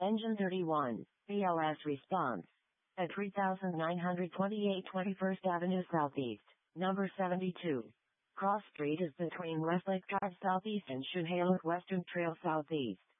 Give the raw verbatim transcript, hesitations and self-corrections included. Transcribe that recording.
Engine thirty-one, B L S response. At three thousand nine hundred twenty-eight twenty-first Avenue Southeast, number seventy-two. Cross Street is between Westlake Drive Southeast and Chehalis Western Trail Southeast.